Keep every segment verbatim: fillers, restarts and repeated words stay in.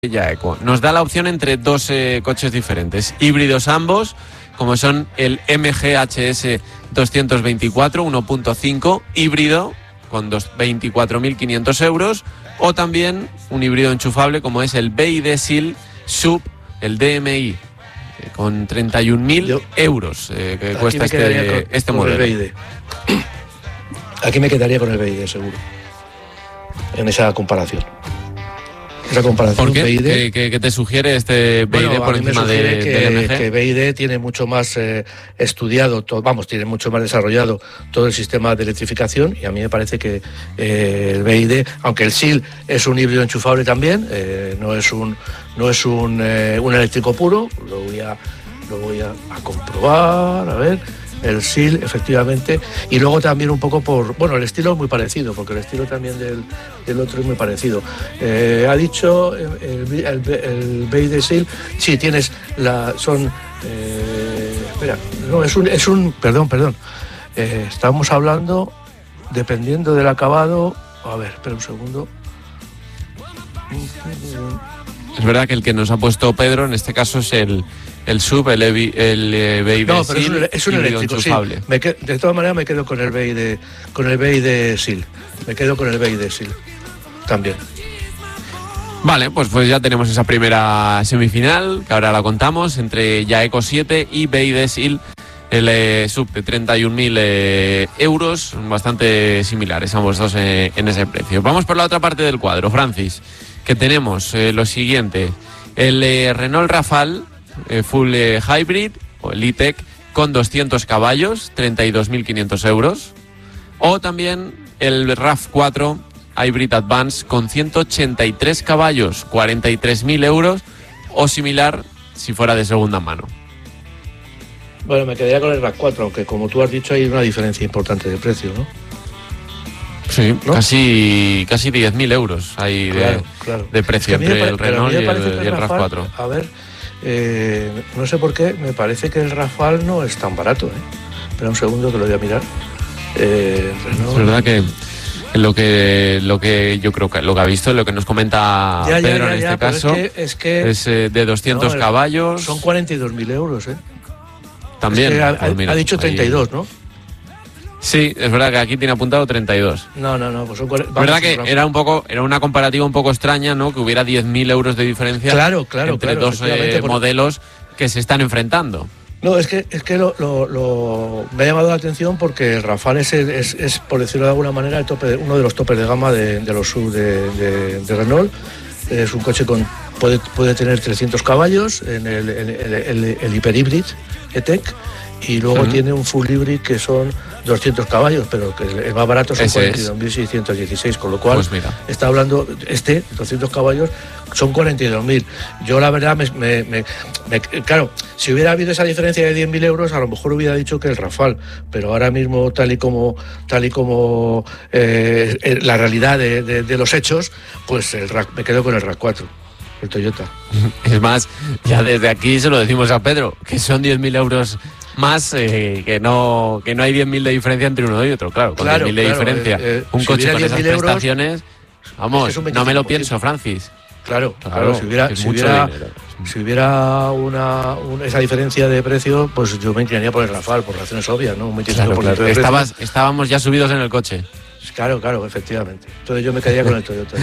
Jaeco. Nos da la opción entre dos eh, coches diferentes, híbridos ambos, como son el M G H S doscientos veinticuatro uno punto cinco híbrido con veinticuatro mil quinientos euros, o también un híbrido enchufable como es el B Y D S I L Sub, el D M I, eh, con treinta y un mil euros eh, que cuesta este, con, este con modelo. El B Y D. Aquí me quedaría con el B Y D seguro, en esa comparación. Esa comparación. ¿Por qué? B Y D. ¿Qué, qué, qué te sugiere este B Y D Bueno, por a mí encima me sugiere de, que, del M G? que B Y D tiene mucho más eh, estudiado, todo, vamos, tiene mucho más desarrollado todo el sistema de electrificación, y a mí me parece que eh, el B Y D, aunque el S I L es un híbrido enchufable también, eh, no es un no es un, eh, un eléctrico puro, lo voy a lo voy a, a comprobar, a ver. El S I L, efectivamente, y luego también un poco por... Bueno, el estilo es muy parecido, porque el estilo también del, del otro es muy parecido. Eh, ha dicho el, el, el, el B Y D S I L, sí, tienes la... son... Eh, espera, no, es un... Es un perdón, perdón. Eh, estamos hablando, dependiendo del acabado... A ver, espera un segundo. Es verdad que el que nos ha puesto Pedro, en este caso, es el... El sub, el, el, el B Y D no, pero es un, es un eléctrico, sí. Me quedo, de todas maneras me quedo con el B Y D, con el B Y D S I L. Me quedo con el B Y D S I L también. Vale, pues, pues ya tenemos esa primera semifinal, que ahora la contamos, entre Jaeco siete y B Y D S I L, el eh, sub de treinta y un mil eh, euros, bastante similares ambos dos eh, en ese precio. Vamos por la otra parte del cuadro, Francis, que tenemos eh, lo siguiente, el eh, Renault Rafale, Eh, full eh, hybrid o el E-Tech con doscientos caballos, treinta y dos mil quinientos euros, o también el RAV cuatro Hybrid Advance con ciento ochenta y tres caballos, cuarenta y tres mil euros, o similar si fuera de segunda mano. Bueno, me quedaría con el RAV cuatro, aunque como tú has dicho hay una diferencia importante de precio, ¿no? Sí, ¿no? casi casi diez mil euros hay claro, de, claro. de precio es que entre pare, el Renault y el, el, y el RAV cuatro. A ver, eh, no sé por qué, me parece que el Rafale no es tan barato, ¿eh? Espera un segundo que lo voy a mirar. Eh, Renault... Es verdad que lo que lo que yo creo que lo que ha visto, lo que nos comenta ya, Pedro ya, ya, en ya, este caso, es, que, es, que es eh, de doscientos no, caballos. Son cuarenta y dos mil euros, ¿eh? También. Es que ha, pues mira, ha dicho treinta y dos, ahí... ¿no? Sí, es verdad que aquí tiene apuntado treinta y dos. No, no, no, pues son cuarenta. Es verdad que era un poco, era una comparativa un poco extraña, ¿no? Que hubiera diez mil euros de diferencia claro, claro, entre claro, dos eh, por... modelos que se están enfrentando. No, es que, es que lo, lo, lo, me ha llamado la atención porque el Rafale es, es, es, por decirlo de alguna manera, el tope, uno de los topes de gama de, de los sub de, de, de Renault. Es un coche con puede, puede tener trescientos caballos en el, el, el, el, el hiperhíbrid E-Tech, y luego uh-huh. tiene un full hybrid que son doscientos caballos, pero que el más barato son cuarenta y dos mil seiscientos dieciséis, con lo cual pues mira. está hablando, este, doscientos caballos, son cuarenta y dos mil. Yo la verdad, me, me, me, me, claro, si hubiera habido esa diferencia de diez mil euros, a lo mejor hubiera dicho que el Rafale, pero ahora mismo, tal y como tal y como eh, la realidad de, de, de los hechos, pues el, me quedo con el RAV cuatro, el Toyota. Es más, ya desde aquí se lo decimos a Pedro, que son diez mil euros más, eh, que no que no hay diez mil de diferencia entre uno y otro, claro, con claro, diez mil de claro, diferencia. Eh, eh, un si coche con esas euros, prestaciones, vamos, es no me lo pienso, Francis. Claro, claro, claro, si hubiera, si hubiera, si hubiera una, una esa diferencia de precio, pues yo me inclinaría por el Rafale, por razones obvias, ¿no? Un claro, claro. Estabas, estábamos ya subidos en el coche. Claro, claro, efectivamente. Entonces yo me quedaría con el Toyota.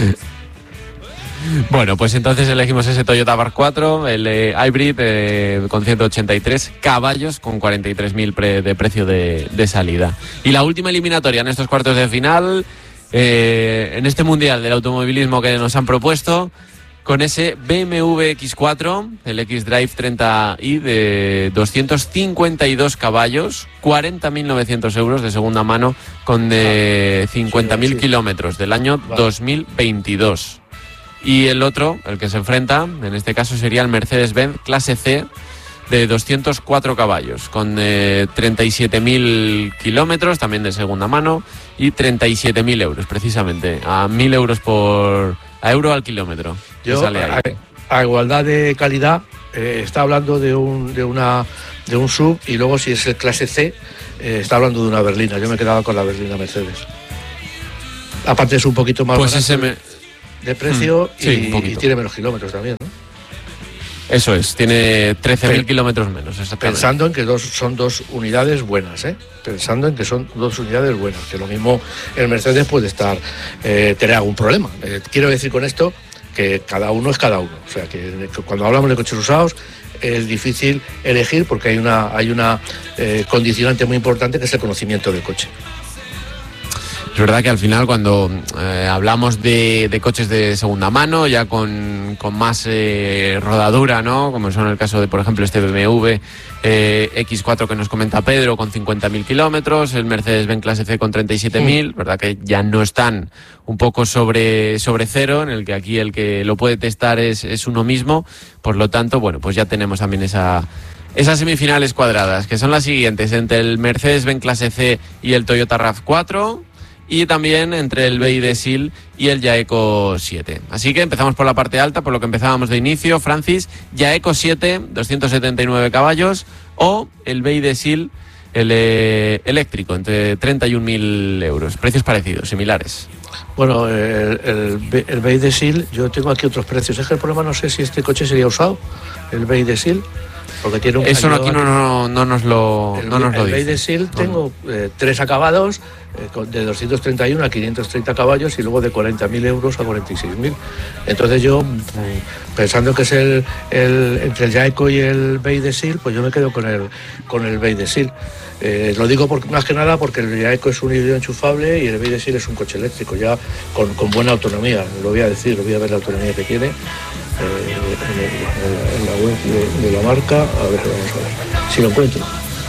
Bueno, pues entonces elegimos ese Toyota RAV cuatro, el eh, hybrid eh, con ciento ochenta y tres caballos, con cuarenta y tres mil pre, de precio de, de salida. Y la última eliminatoria en estos cuartos de final, eh, en este mundial del automovilismo que nos han propuesto, con ese B M W X cuatro, el X-Drive treinta i de doscientos cincuenta y dos caballos, cuarenta mil novecientos euros de segunda mano, con eh, cincuenta mil sí, sí. kilómetros del año vale. dos mil veintidós. Y el otro, el que se enfrenta, en este caso sería el Mercedes-Benz Clase C de doscientos cuatro caballos, con eh, treinta y siete mil kilómetros, también de segunda mano, y treinta y siete mil euros, precisamente, a mil euros por... a euro al kilómetro. Yo, sale ahí. A, a igualdad de calidad, eh, está hablando de un, de, una, de un sub, y luego si es el Clase C, eh, está hablando de una berlina. Yo me quedaba con la berlina Mercedes. Aparte es un poquito más pues barato. ese me... de precio mm, sí, y, y tiene menos kilómetros también, ¿no? Eso es, tiene trece mil kilómetros menos, exactamente. Pensando en que dos, son dos unidades buenas, ¿eh? Pensando en que son dos unidades buenas, que lo mismo el Mercedes puede estar, eh, tener algún problema. Eh, quiero decir con esto que cada uno es cada uno. O sea, que, que cuando hablamos de coches usados es difícil elegir porque hay una, hay una eh, condicionante muy importante que es el conocimiento del coche. Es verdad que al final cuando eh, hablamos de, de coches de segunda mano, ya con, con más eh, rodadura, ¿no? Como son el caso de, por ejemplo, este B M W eh, equis cuatro que nos comenta Pedro con cincuenta mil kilómetros, el Mercedes-Benz Clase C con treinta y siete mil, mm. verdad que ya no están un poco sobre, sobre cero, en el que aquí el que lo puede testar es, es uno mismo. Por lo tanto, bueno, pues ya tenemos también esa... esas semifinales cuadradas, que son las siguientes, entre el Mercedes-Benz Clase C y el Toyota RAV cuatro, y también entre el B Y D Seal y el Jaeco siete. Así que empezamos por la parte alta, por lo que empezábamos de inicio, Francis. Jaeco siete, doscientos setenta y nueve caballos, o el B Y D Seal, el eh, eléctrico, entre treinta y un mil euros. Precios parecidos, similares. Bueno, el, el, el B Y D Seal, yo tengo aquí otros precios. Es que el problema no sé si este coche sería usado, el B Y D Seal. Porque tiene un Eso no, aquí no, no, no nos lo, el, no nos lo dice. El B Y D Seal no. tengo eh, tres acabados, eh, de doscientos treinta y uno a quinientos treinta caballos y luego de cuarenta mil euros a cuarenta y seis mil. Entonces yo, pensando que es el, el entre el Jaeco y el B Y D Seal, pues yo me quedo con el, con el B Y D Seal. Eh, lo digo por, más que nada porque el Jaeco es un híbrido enchufable y el B Y D Seal es un coche eléctrico, ya con, con buena autonomía. Lo voy a decir, lo voy a ver la autonomía que tiene. Eh, en, en la web de, de la marca, a ver, vamos a ver si lo encuentro.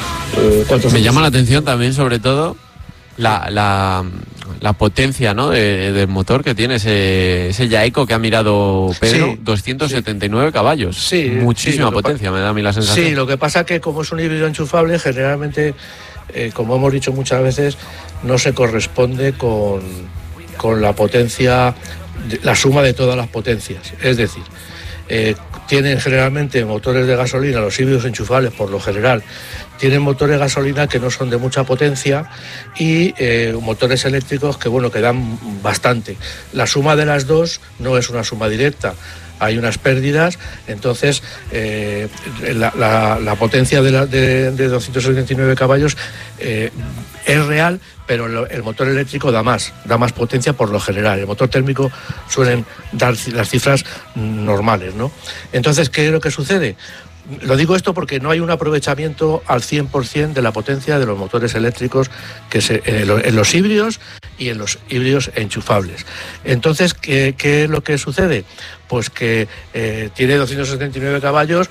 Eh, Me llama la atención también, sobre todo, la, la, la potencia, ¿no? de, del motor que tiene ese, ese Jaeco que ha mirado Pedro, sí, doscientos setenta y nueve sí. caballos. Sí, muchísima sí, potencia, me da a mí la sensación. Sí, lo que pasa que como es un híbrido enchufable, generalmente, eh, como hemos dicho muchas veces, no se corresponde con, con la potencia, la suma de todas las potencias. Es decir, eh, tienen generalmente motores de gasolina, los híbridos enchufables por lo general, tienen motores de gasolina que no son de mucha potencia y eh, motores eléctricos que, bueno, que dan bastante. La suma de las dos no es una suma directa. Hay unas pérdidas, entonces eh, la, la, la potencia de, la, de, de doscientos setenta y nueve caballos eh, es real, pero el motor eléctrico da más, da más potencia por lo general. El motor térmico suelen dar las cifras normales, ¿no? Entonces, ¿qué es lo que sucede? Lo digo esto porque no hay un aprovechamiento al cien por ciento de la potencia de los motores eléctricos que se, en los híbridos y en los híbridos enchufables. Entonces, ¿qué, qué es lo que sucede? Pues que eh, tiene doscientos setenta y nueve caballos.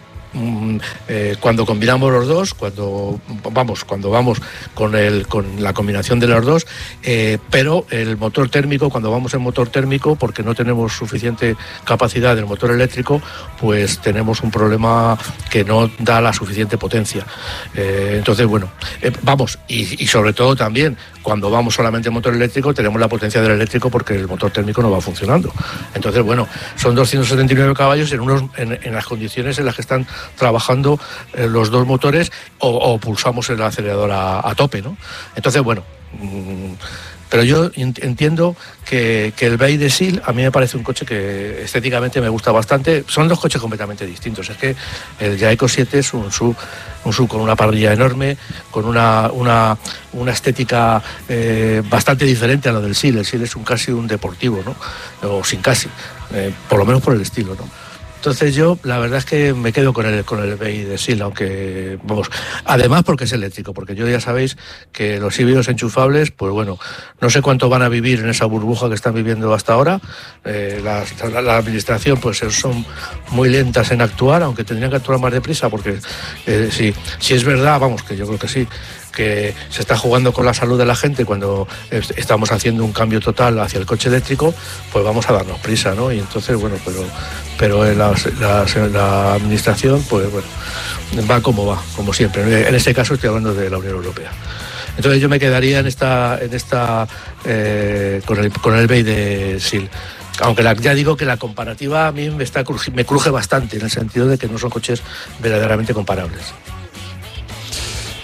Eh, cuando combinamos los dos, cuando vamos, cuando vamos con el con la combinación de los dos, eh, pero el motor térmico, cuando vamos en motor térmico, porque no tenemos suficiente capacidad del motor eléctrico, pues tenemos un problema que no da la suficiente potencia. Eh, entonces, bueno, eh, vamos, y, y sobre todo también, cuando vamos solamente en motor eléctrico, tenemos la potencia del eléctrico porque el motor térmico no va funcionando. Entonces, bueno, son doscientos setenta y nueve caballos en, unos, en, en las condiciones en las que están trabajando eh, los dos motores o, o pulsamos el acelerador a, a tope, ¿no? Entonces, bueno, mmm, pero yo entiendo que, que el B Y D Seal a mí me parece un coche que estéticamente me gusta bastante. Son dos coches completamente distintos. Es que el Jaeco siete es un sub, un sub con una parrilla enorme, con una, una, una estética eh, bastante diferente a la del Seal. El Seal es un casi un deportivo, ¿no? O sin casi, eh, por lo menos por el estilo, ¿no? Entonces yo, la verdad es que me quedo con el con el B Y D Seal, aunque, vamos, además porque es eléctrico, porque yo ya sabéis que los híbridos enchufables, pues bueno, no sé cuánto van a vivir en esa burbuja que están viviendo hasta ahora. Eh, la, la, la administración, pues son muy lentas en actuar, aunque tendrían que actuar más deprisa, porque eh, si, si es verdad, vamos, que yo creo que sí, que se está jugando con la salud de la gente cuando estamos haciendo un cambio total hacia el coche eléctrico, pues vamos a darnos prisa, ¿no? Y entonces, bueno, pero pero en la, la, la administración, pues bueno, va como va, como siempre. En este caso estoy hablando de la Unión Europea. Entonces yo me quedaría en esta en esta eh, con el con el B Y D Seal. Aunque la, ya digo que la comparativa a mí me está me cruje bastante, en el sentido de que no son coches verdaderamente comparables.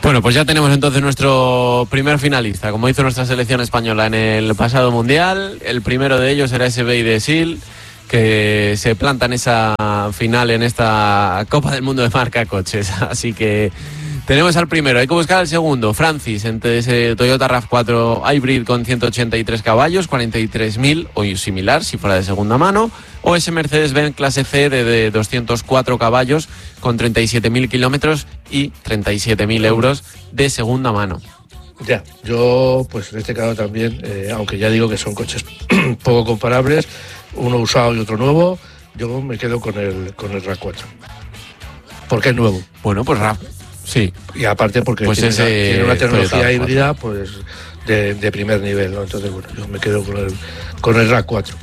Bueno, pues ya tenemos entonces nuestro primer finalista, como hizo nuestra selección española en el pasado Mundial. El primero de ellos será ese B Y D Seal, que se planta en esa final, en esta Copa del Mundo de marca coches. Así que tenemos al primero, hay que buscar al segundo, Francis, entre ese Toyota RAV cuatro Hybrid con ciento ochenta y tres caballos, cuarenta y tres mil o similar si fuera de segunda mano, o ese Mercedes-Benz clase C de, de doscientos cuatro caballos con treinta y siete mil kilómetros y treinta y siete mil euros de segunda mano. Ya, yo pues en este caso también, eh, aunque ya digo que son coches poco comparables, uno usado y otro nuevo, yo me quedo con el con el RAV cuatro. Porque es nuevo. Bueno, pues RAV, sí. Y aparte porque pues tiene, ese una, tiene una tecnología Toyota híbrida pues de, de primer nivel, ¿no? Entonces, bueno, yo me quedo con el con el RAV cuatro.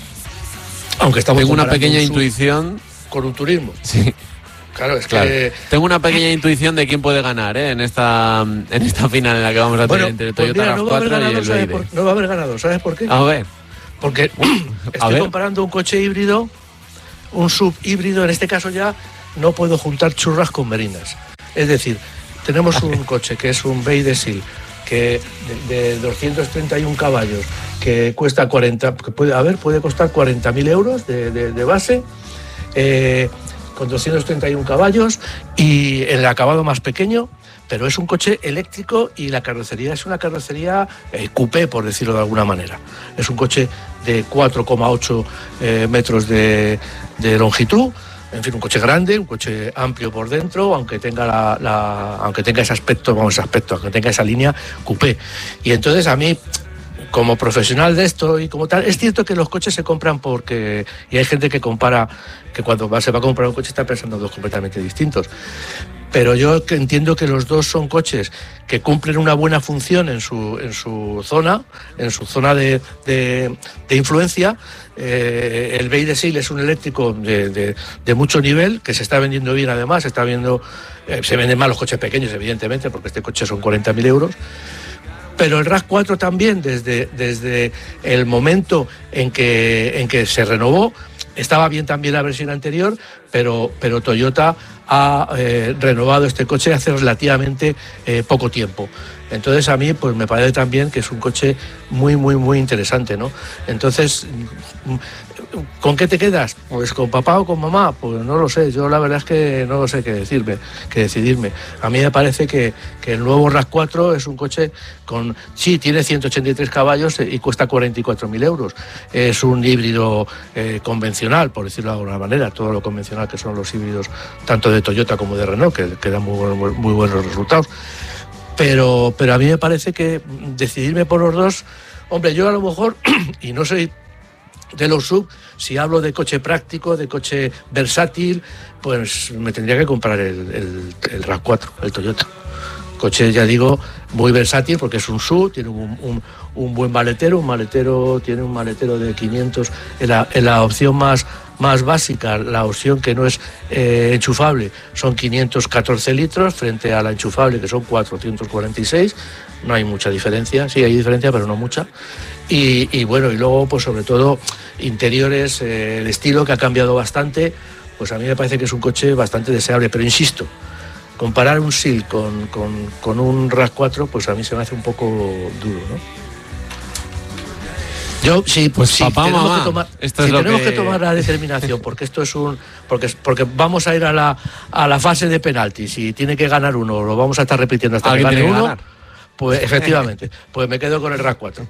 Aunque estamos Tengo una pequeña un intuición. Con un turismo. Sí. Claro, es claro. que... Tengo una pequeña intuición de quién puede ganar, ¿eh? en esta en esta final en la que vamos a tener bueno, entre el pues Toyota mira, RAV no cuatro ganado, y el B Y D. por, no va a haber ganado, ¿sabes por qué? A ver. Porque a estoy ver. comparando un coche híbrido, un sub híbrido, en este caso ya no puedo juntar churras con merinas. Es decir, tenemos un coche que es un B Y D Seal, que de, de doscientos treinta y uno caballos, que cuesta cuarenta, que puede, a ver, puede costar cuarenta mil euros de, de, de base, eh, con doscientos treinta y uno caballos y el acabado más pequeño, pero es un coche eléctrico y la carrocería es una carrocería eh, coupé, por decirlo de alguna manera. Es un coche de cuatro coma ocho eh, metros de, de longitud. En fin, un coche grande, un coche amplio por dentro, aunque tenga la, la aunque tenga ese aspecto, vamos, ese aspecto, aunque tenga esa línea coupé. Y entonces a mí, como profesional de esto y como tal, es cierto que los coches se compran porque, y hay gente que compara, que cuando va, se va a comprar un coche está pensando en dos completamente distintos. Pero yo entiendo que los dos son coches que cumplen una buena función en su, en su zona, en su zona de, de, de influencia. Eh, el B Y D Seal es un eléctrico de, de, de mucho nivel, que se está vendiendo bien además, se está viendo, eh, se venden más los coches pequeños, evidentemente, porque este coche son cuarenta mil euros. Pero el RAV cuatro también, desde, desde el momento en que, en que se renovó, estaba bien también la versión anterior, pero, pero Toyota ha eh, renovado este coche hace relativamente eh, poco tiempo. Entonces a mí pues me parece también que es un coche muy, muy, muy interesante, ¿no? Entonces, ¿con qué te quedas? Pues con papá o con mamá, pues no lo sé. Yo la verdad es que no lo sé qué decirme, qué decidirme. A mí me parece que, que el nuevo RAV cuatro es un coche con, sí, tiene ciento ochenta y tres caballos y cuesta cuarenta y cuatro mil euros. Es un híbrido eh, convencional, por decirlo de alguna manera, todo lo convencional que son los híbridos, tanto de Toyota como de Renault, que, que dan muy, muy, muy buenos resultados. Pero, pero a mí me parece que decidirme por los dos, hombre, yo a lo mejor, y no soy de los sub, si hablo de coche práctico, de coche versátil, pues me tendría que comprar el, el, el RAV cuatro, el Toyota. Coche, ya digo, muy versátil porque es un sub, tiene un, un, un buen maletero, un maletero, tiene un maletero de quinientos, en la, en la opción más, más básica, la opción que no es eh, enchufable, son quinientos catorce litros frente a la enchufable que son cuatrocientos cuarenta y seis, no hay mucha diferencia, sí hay diferencia pero no mucha. Y, y bueno, y luego pues sobre todo interiores, eh, el estilo que ha cambiado bastante, pues a mí me parece que es un coche bastante deseable, pero insisto, comparar un Seal con, con, con un RAV cuatro, pues a mí se me hace un poco duro, ¿no? Yo sí, pues sí, papá, tenemos, mamá, que tomar, esto sí, es lo tenemos que... que tomar la determinación, porque esto es un, porque porque vamos a ir a la a la fase de penaltis y tiene que ganar uno, lo vamos a estar repitiendo hasta que gane uno. Pues efectivamente, pues me quedo con el RAV cuatro.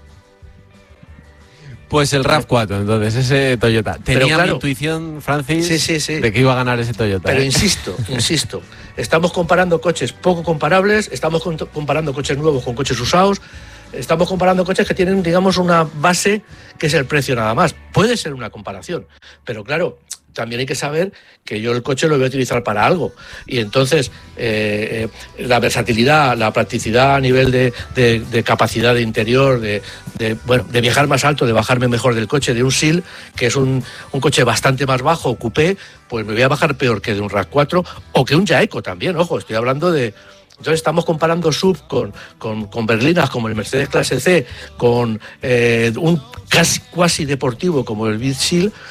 Pues el RAV cuatro, entonces, ese Toyota. Tenía claro, mi intuición, Francis, sí, sí, sí. de que iba a ganar ese Toyota. Pero ¿eh? insisto, insisto, estamos comparando coches poco comparables, estamos comparando coches nuevos con coches usados, estamos comparando coches que tienen, digamos, una base que es el precio nada más. Puede ser una comparación, pero claro, también hay que saber que yo el coche lo voy a utilizar para algo. Y entonces, eh, eh, la versatilidad, la practicidad a nivel de, de, de capacidad de interior, de, de, bueno, de viajar más alto, de bajarme mejor del coche, de un Seal, que es un, un coche bastante más bajo, coupé, pues me voy a bajar peor que de un RAV cuatro o que un Jaeco también, ojo, estoy hablando de... Entonces estamos comparando sub con, con, con berlinas como el Mercedes clase C, con eh, un casi cuasi deportivo como el B Y D Seal.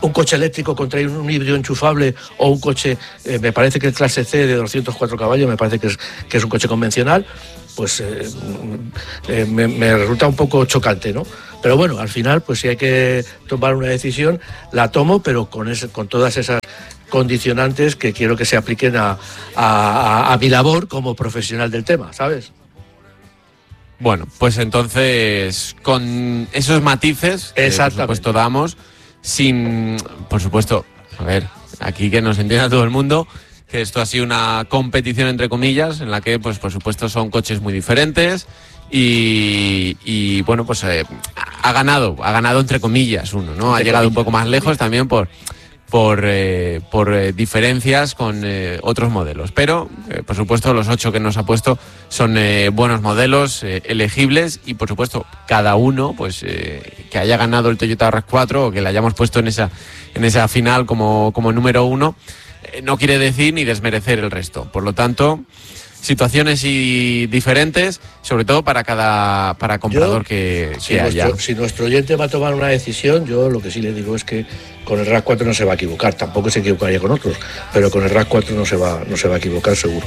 un coche eléctrico contra un, un híbrido enchufable o un coche, eh, me parece que el clase C de doscientos cuatro caballos, me parece que es, que es un coche convencional, pues eh, eh, me, me resulta un poco chocante, ¿no? Pero bueno, al final, pues si hay que tomar una decisión, la tomo, pero con, ese, con todas esas condicionantes que quiero que se apliquen a, a, a mi labor como profesional del tema, ¿sabes? Bueno, pues entonces, con esos matices, eh, por supuesto, damos, sin, por supuesto, a ver, aquí que nos entienda todo el mundo, que esto ha sido una competición, entre comillas, en la que, pues por supuesto, son coches muy diferentes y, y bueno, pues eh, ha ganado, ha ganado entre comillas uno, ¿no? Ha llegado un poco más lejos también por... por, eh, por eh, diferencias con eh, otros modelos. Pero, eh, por supuesto, los ocho que nos ha puesto son eh, buenos modelos, eh, elegibles, y, por supuesto, cada uno pues eh, que haya ganado el Toyota RAV cuatro o que le hayamos puesto en esa, en esa final como, como número uno, eh, no quiere decir ni desmerecer el resto. Por lo tanto, situaciones y diferentes, sobre todo para cada para comprador yo, que, si que haya. Nuestro, si nuestro oyente va a tomar una decisión, yo lo que sí le digo es que con el RAV cuatro no se va a equivocar, tampoco se equivocaría con otros, pero con el RAV cuatro no se va, no se va a equivocar seguro.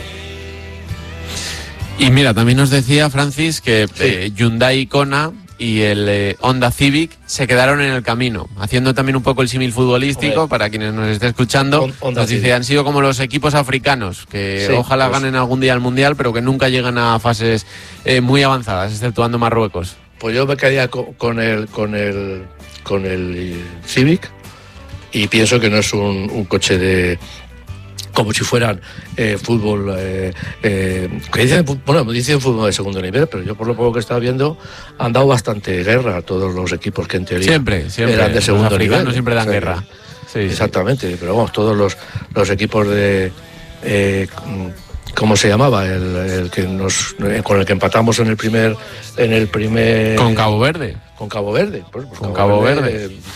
Y mira, también nos decía Francis que sí. eh, Hyundai Kona y el eh, Honda Civic se quedaron en el camino, haciendo también un poco el símil futbolístico. Hombre, para quienes nos estén escuchando, Honda nos dice, Civic. Han sido como los equipos africanos, que sí, ojalá pues, ganen algún día el Mundial, pero que nunca llegan a fases eh, muy avanzadas, exceptuando Marruecos. Pues yo me quedaría con, con, el, con, el, con el Civic, y pienso que no es un, un coche de... como si fueran eh, fútbol, eh, eh, que dicen, bueno, dicen fútbol de segundo nivel, pero yo por lo poco que estaba viendo han dado bastante guerra a todos los equipos que en teoría siempre, siempre. eran de segundo los nivel. Siempre dan o sea, guerra. Sí, exactamente, sí. Pero vamos, todos los, los equipos de... Eh, ¿cómo se llamaba? El, el que nos con el que empatamos en el primer... en el primer Con Cabo Verde. Con Cabo Verde. Pues, pues con Cabo, Cabo Verde. Verde eh,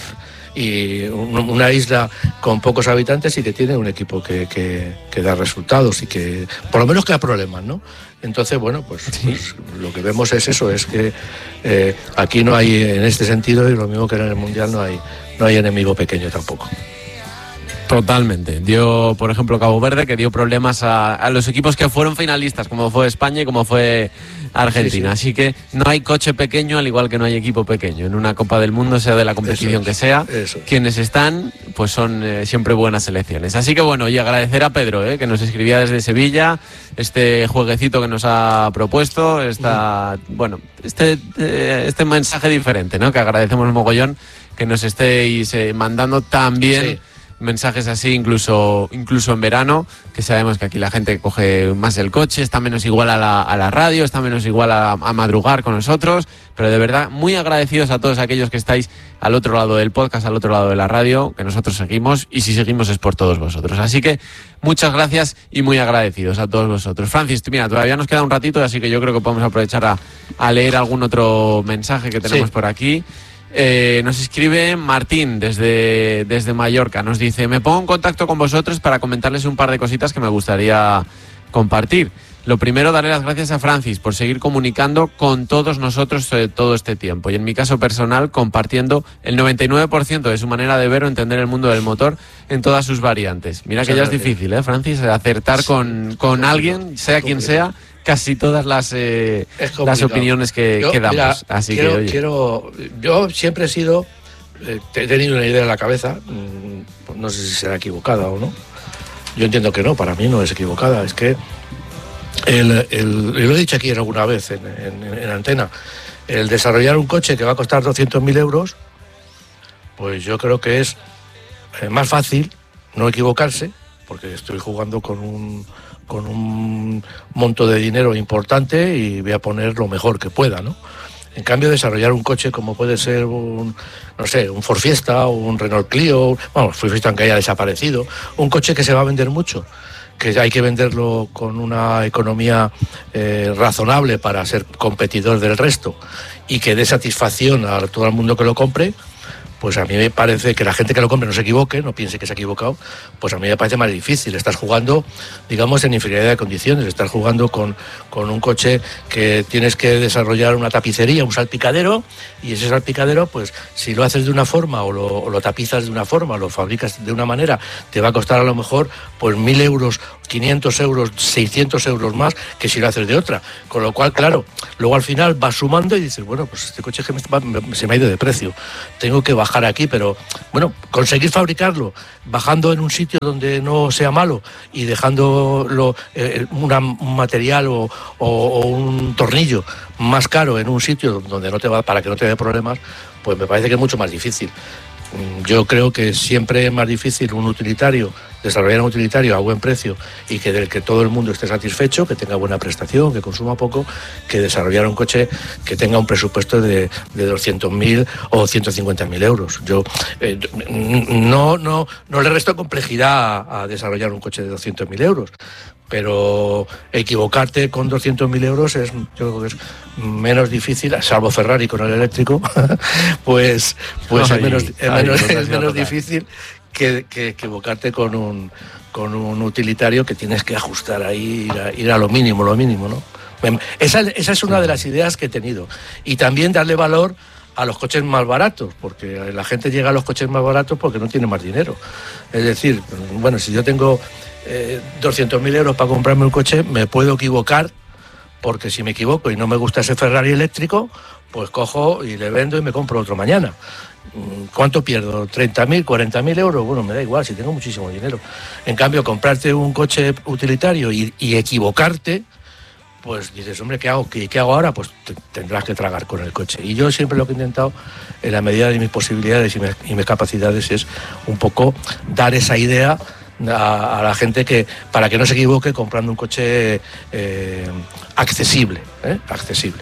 y una isla con pocos habitantes y que tiene un equipo que, que, que da resultados y que por lo menos que da problemas, ¿no? Entonces, bueno, pues, sí. pues lo que vemos es eso, es que eh, aquí no hay, en este sentido, y lo mismo que en el Mundial, no hay, no hay enemigo pequeño tampoco. Totalmente. Dio, por ejemplo, Cabo Verde, que dio problemas a, a los equipos que fueron finalistas, como fue España y como fue Argentina. Sí, sí. Así que no hay coche pequeño, al igual que no hay equipo pequeño. En una Copa del Mundo, sea de la competición eso es, que sea, eso. Quienes están, pues son eh, siempre buenas selecciones. Así que bueno, y agradecer a Pedro, eh, que nos escribía desde Sevilla, este jueguecito que nos ha propuesto, esta, mm. bueno, este, eh, este mensaje diferente, ¿no? Que agradecemos un mogollón que nos estéis eh, mandando también. Sí. Mensajes así, incluso incluso en verano, que sabemos que aquí la gente coge más el coche, está menos igual a la, a la radio, está menos igual a, a madrugar con nosotros, pero de verdad muy agradecidos a todos aquellos que estáis al otro lado del podcast, al otro lado de la radio, que nosotros seguimos, y si seguimos es por todos vosotros. Así que muchas gracias y muy agradecidos a todos vosotros. Francis, mira, todavía nos queda un ratito, así que yo creo que podemos aprovechar a, a leer algún otro mensaje que tenemos sí. por aquí. Eh, nos escribe Martín desde, desde Mallorca, nos dice: me pongo en contacto con vosotros para comentarles un par de cositas que me gustaría compartir. Lo primero, darle las gracias a Francis por seguir comunicando con todos nosotros eh, todo este tiempo, y en mi caso personal compartiendo el noventa y nueve por ciento de su manera de ver o entender el mundo del motor en todas sus variantes. Mira que ya es difícil, ¿eh, Francis? Acertar con, con alguien, sea quien sea, casi todas las eh, las opiniones que, yo, que damos. Mira, Así quiero, que, oye. quiero, yo siempre he sido, eh, he tenido una idea en la cabeza, mmm, no sé si será equivocada o no. Yo entiendo que no, para mí no es equivocada. Es que, el, el, lo he dicho aquí alguna vez en, en, en antena, el desarrollar un coche que va a costar doscientos mil euros, pues yo creo que es eh, más fácil no equivocarse, porque estoy jugando con un... con un monto de dinero importante y voy a poner lo mejor que pueda, ¿no? En cambio, desarrollar un coche como puede ser un, no sé, un Ford Fiesta o un Renault Clio, bueno, Ford Fiesta aunque haya desaparecido, un coche que se va a vender mucho, que hay que venderlo con una economía eh, razonable para ser competidor del resto y que dé satisfacción a todo el mundo que lo compre, pues a mí me parece que la gente que lo compre no se equivoque, no piense que se ha equivocado, pues a mí me parece más difícil. Estás jugando, digamos, en inferioridad de condiciones, estás jugando con, con un coche que tienes que desarrollar una tapicería, un salpicadero, y ese salpicadero, pues si lo haces de una forma o lo, o lo tapizas de una forma, o lo fabricas de una manera, te va a costar a lo mejor pues mil euros, quinientos euros, seiscientos euros más que si lo haces de otra. Con lo cual, claro, luego al final vas sumando y dices, bueno, pues este coche que me, me, se me ha ido de precio, tengo que bajar aquí, pero bueno, conseguir fabricarlo bajando en un sitio donde no sea malo y dejándolo eh, una, un material o, o, o un tornillo más caro en un sitio donde no te va, para que no te dé problemas, pues me parece que es mucho más difícil. Yo creo que siempre es más difícil un utilitario, desarrollar un utilitario a buen precio y que del que todo el mundo esté satisfecho, que tenga buena prestación, que consuma poco, que desarrollar un coche que tenga un presupuesto de, de doscientos mil o ciento cincuenta mil euros. Yo eh, no, no, no le resto complejidad a, a desarrollar un coche de doscientos mil euros, pero equivocarte con doscientos mil euros es, yo creo que es menos difícil, salvo Ferrari con el eléctrico, pues, pues ay, es menos, es ay, menos, es menos difícil que, que equivocarte con un, con un utilitario que tienes que ajustar ahí, ir a, ir a lo mínimo, lo mínimo, ¿no? Esa, esa es una de las ideas que he tenido. Y también darle valor a los coches más baratos, porque la gente llega a los coches más baratos porque no tiene más dinero. Es decir, bueno, si yo tengo eh, doscientos mil euros para comprarme un coche, me puedo equivocar, porque si me equivoco y no me gusta ese Ferrari eléctrico, pues cojo y le vendo y me compro otro mañana. ¿Cuánto pierdo? ¿treinta mil, cuarenta mil euros? Bueno, me da igual, si tengo muchísimo dinero. En cambio, comprarte un coche utilitario y, y equivocarte, pues dices, hombre, ¿qué hago? ¿Qué, qué hago ahora? Pues te, tendrás que tragar con el coche. Y yo siempre lo que he intentado, en la medida de mis posibilidades y, me, y mis capacidades, es un poco dar esa idea a, a la gente que para que no se equivoque comprando un coche eh, accesible, ¿eh? accesible.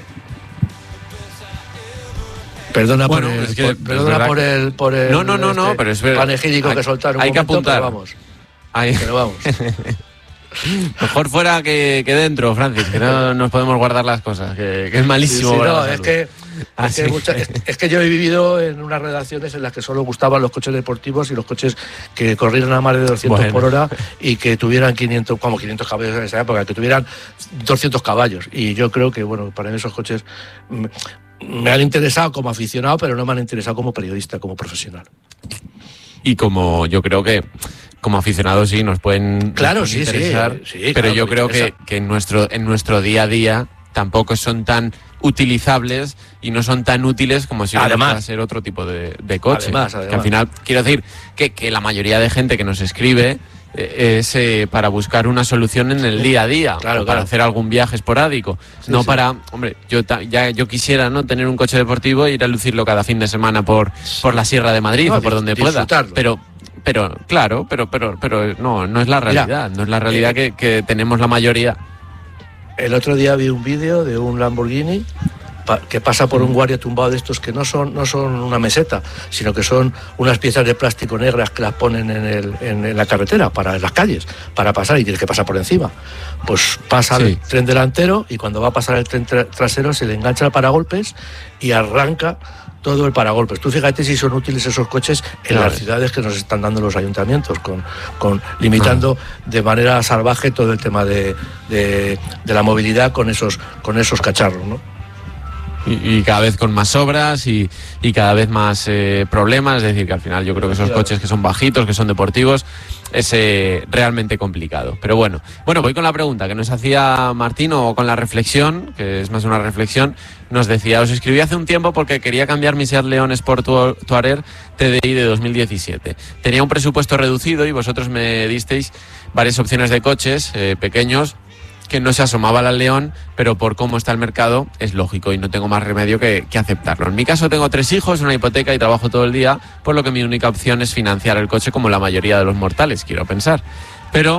Perdona, bueno, por, el, es que por, perdona por, el, por el no, no, no, este no, pero es verdad. Panegírico que soltaron. Hay un que momento, apuntar. Pero vamos. Hay... Pero vamos. Mejor fuera que, que dentro, Francis, que no nos podemos guardar las cosas, que, que es malísimo. Sí, sí, para no, la es que, ah, es, que sí. mucha, es, es que yo he vivido en unas redacciones en las que solo gustaban los coches deportivos y los coches que corrieran a más de doscientos bueno. por hora y que tuvieran quinientos, como quinientos caballos en esa época, que tuvieran doscientos caballos. Y yo creo que, bueno, para mí esos coches me han interesado como aficionado, pero no me han interesado como periodista, como profesional. Y como yo creo que como aficionados sí nos pueden, claro, nos pueden sí, interesar, sí, sí, pero claro, yo creo que, que en nuestro en nuestro día a día tampoco son tan utilizables y no son tan útiles como si fuera a ser otro tipo de, de coche. Además, además. Que al final, quiero decir que, que la mayoría de gente que nos escribe eh, es eh, para buscar una solución en el día a día, claro, o para claro. hacer algún viaje esporádico, sí, no sí. para, hombre, yo ya yo quisiera no tener un coche deportivo e ir a lucirlo cada fin de semana por, por la Sierra de Madrid no, o por donde pueda, pero pero claro, pero pero pero no no es la realidad, Mira, no es la realidad eh, que, que tenemos la mayoría. El otro día vi un vídeo de un Lamborghini que pasa por un guardia tumbado de estos que no son no son una meseta, sino que son unas piezas de plástico negras que las ponen en, el, en, en la carretera, para en las calles, para pasar, y tienes que pasar por encima. Pues pasa sí. el tren delantero y cuando va a pasar el tren tra- trasero se le engancha el paragolpes y arranca todo el paragolpes. Tú fíjate si son útiles esos coches en claro. las ciudades que nos están dando los ayuntamientos, con, con limitando ah. de manera salvaje todo el tema de, de, de la movilidad con esos, con esos cacharros, ¿no? Y, y cada vez con más obras y, y cada vez más eh, problemas, es decir, que al final yo creo que esos coches que son bajitos, que son deportivos, es eh, realmente complicado. Pero bueno, bueno, voy con la pregunta que nos hacía Martín, o con la reflexión, que es más una reflexión. Nos decía, os escribí hace un tiempo porque quería cambiar mi Seat León Sport Touareg T D I de dos mil diecisiete. Tenía un presupuesto reducido y vosotros me disteis varias opciones de coches eh, pequeños que no se asomaba al León, pero por cómo está el mercado es lógico y no tengo más remedio que, que aceptarlo. En mi caso tengo tres hijos, una hipoteca y trabajo todo el día, por lo que mi única opción es financiar el coche como la mayoría de los mortales, quiero pensar. Pero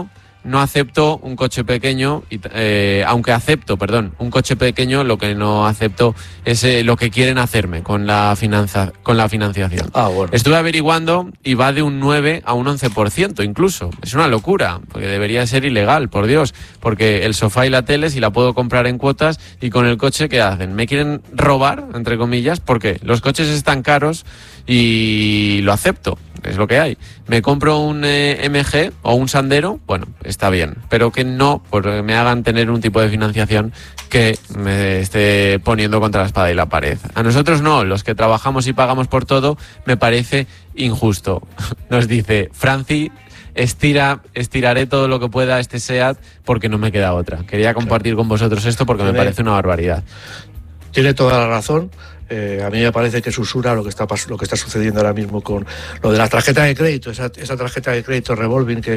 no acepto un coche pequeño, y, eh, aunque acepto, perdón, un coche pequeño, lo que no acepto es eh, lo que quieren hacerme con la finanza, con la financiación. Ah, bueno. Estuve averiguando y va de un nueve a un once por ciento incluso. Es una locura, porque debería ser ilegal, por Dios, porque el sofá y la tele si la puedo comprar en cuotas, y con el coche, ¿qué hacen? ¿Me quieren robar, entre comillas? Porque los coches están caros y lo acepto, es lo que hay. Me compro un eh, M G o un Sandero, bueno, está bien, pero que no porque me hagan tener un tipo de financiación que me esté poniendo contra la espada y la pared. A nosotros no, los que trabajamos y pagamos por todo, me parece injusto. Nos dice Franci, estira, estiraré todo lo que pueda este SEAT porque no me queda otra. Quería compartir con vosotros esto porque me parece una barbaridad. Tiene toda la razón. Eh, a mí me parece que es usura lo que está lo que está sucediendo ahora mismo con lo de la tarjeta de crédito, esa, esa tarjeta de crédito revolving que